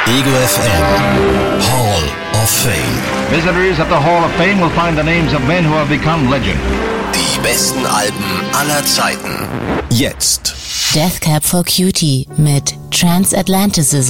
Ego FM Hall of Fame. Visitors at the Hall of Fame will find the names of men who have become legend. Die besten Alben aller Zeiten. Jetzt. Death Cab for Cutie mit Transatlanticism.